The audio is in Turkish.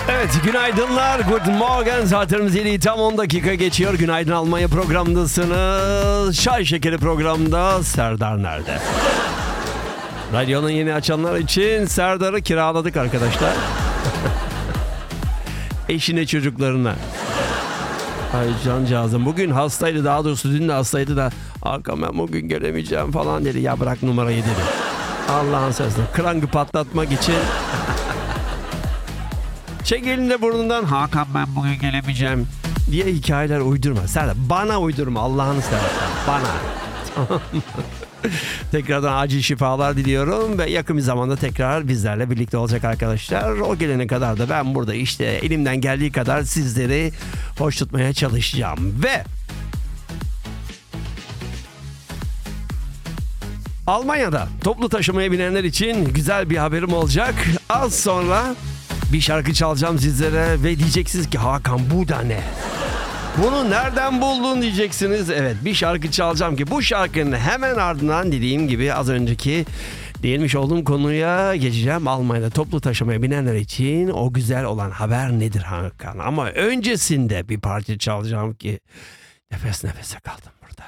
Evet, günaydınlar. Good morning. Saatlerimiz 7'yi tam 10 dakika geçiyor. Günaydın Almanya programındasınız. Çay şekeri programda Serdar nerede? Radyonun yeni açanlar için Serdar'ı kiraladık arkadaşlar. Eşine, çocuklarına. Ay cancağızım. Bugün hastaydı, daha doğrusu dün de hastaydı da Hakan ben bugün gelemeyeceğim falan dedi. Ya bırak numarayı dedi. Allah'ın sesine. Krangı patlatmak için. Çek elinde burnundan Hakan ben bugün gelemeyeceğim diye hikayeler uydurma. Sen de bana uydurma Allah'ını seversen bana. Tekrardan acil şifalar diliyorum ve yakın bir zamanda tekrar bizlerle birlikte olacak arkadaşlar. O gelene kadar da ben burada işte elimden geldiği kadar sizleri hoş tutmaya çalışacağım. Ve Almanya'da toplu taşımaya binenler için güzel bir haberim olacak. Az sonra bir şarkı çalacağım sizlere ve diyeceksiniz ki Hakan bu da ne? Bunu nereden buldun diyeceksiniz. Evet, bir şarkı çalacağım ki bu şarkının hemen ardından dediğim gibi az önceki değinmiş olduğum konuya geçeceğim. Almanya'da toplu taşımaya binenler için o güzel olan haber nedir Hakan? Ama öncesinde bir parça çalacağım ki nefes nefese kaldım burada.